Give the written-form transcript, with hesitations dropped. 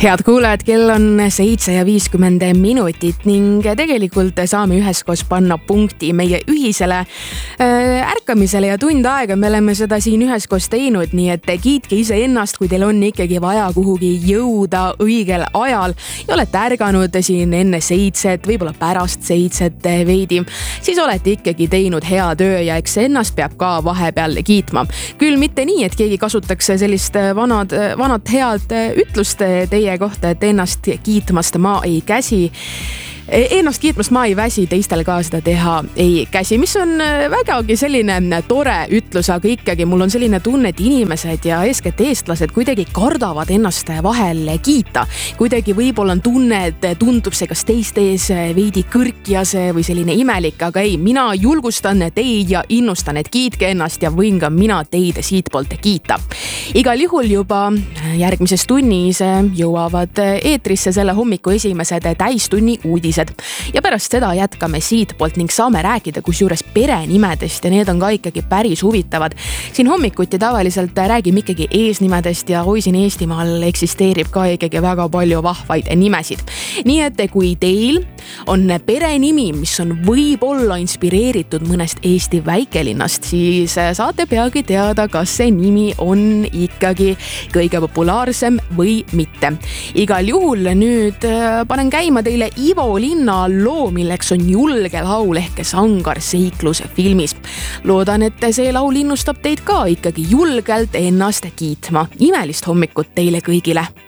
Head kuulajad, kell on 7:50 ning tegelikult saame üheskoos panna punkti meie ühisele ärkamisele ja tund aega me oleme seda siin üheskoos teinud, nii et kiitke ise ennast, kui teil on ikkagi vaja kuhugi jõuda õigel ajal ja olete ärganud siin enne 7, võib-olla pärast 7 veidi, siis olete ikkagi teinud hea töö ja eks ennast peab ka vahepeal kiitma. Küll mitte nii, et keegi kasutaks sellist vanat head ütlust teie kohta, et ennast kiitmast ma ei väsi, teistel ka seda teha ei käsi, mis on vägagi selline tore ütlus, aga ikkagi mul on selline tunne, et inimesed ja eeskätt eestlased kuidagi kardavad ennast vahel kiita. Kuidagi võib-olla on tunne, et tundub see kas teiste ees veidi kõrkjase või selline imelik, aga ei, mina julgustan teid ja innustan, et kiitke ennast ja võin ka mina teid siit poolt kiita. Igal juhul juba järgmises tunnis jõuavad eetrisse selle hommiku esimesed täistunni uudised. Ja pärast seda jätkame siit poolt ning saame rääkida kusjuures perenimedest ja need on ka ikkagi päris huvitavad. Siin hommikuti tavaliselt räägime ikkagi eesnimedest ja siin Eestimaal eksisteerib ka ikkagi väga palju vahvaid nimesid. Nii et kui teil on perenimi, mis on võib-olla inspireeritud mõnest Eesti väikelinnast, siis saate peagi teada, kas see nimi on ikkagi kõige populaarsem või mitte. Igal juhul nüüd panen käima teile Ivo Linna loo, milleks on Julge laul ehk Sangar seiklus filmis. Loodan, et see laul innustab teid ka ikkagi julgelt ennast kiitma. Imelist hommikut teile kõigile!